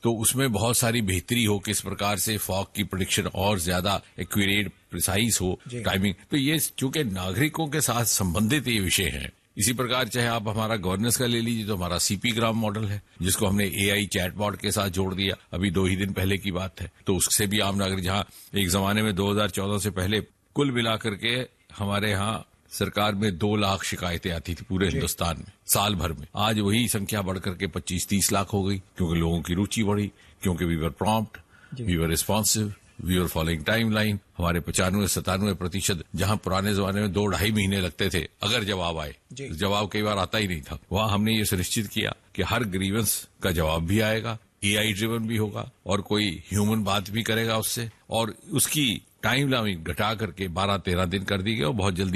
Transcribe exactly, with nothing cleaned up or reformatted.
तो उसमें बहुत सारी बेहतरी हो, किस प्रकार से फॉग की प्रेडिक्शन और ज्यादा एक्यूरेट प्रिसाइज हो टाइमिंग। तो ये चूंकि नागरिकों के साथ संबंधित ये विषय है। इसी प्रकार चाहे आप हमारा गवर्नेंस का ले लीजिए, तो हमारा सीपी ग्राम मॉडल है जिसको हमने एआई चैटबॉट के साथ जोड़ दिया, अभी दो ही दिन पहले की बात है। तो उससे भी आम नागरिक, जहां एक जमाने में दो हज़ार चौदह से पहले कुल मिलाकर के हमारे यहाँ सरकार में दो लाख शिकायतें आती थी पूरे हिंदुस्तान में साल भर में, आज वही संख्या बढ़कर के पच्चीस तीस लाख हो गई, क्योंकि लोगों की रुचि बढ़ी, क्योंकि we were prompt, we were responsive, we are following time line. हमारे पचानवे सतानवे प्रतिशत, जहां पुराने जमाने में दो ढाई महीने लगते थे अगर जवाब आए, जवाब कई बार आता ही नहीं था, वहां हमने ये सुनिश्चित किया कि हर ग्रीवेंस का जवाब भी आएगा, एआई ड्रिवन भी होगा और कोई ह्यूमन बात भी करेगा उससे, और उसकी टाइम लाइन घटा करके बारह तेरह दिन कर दी गई और बहुत जल्दी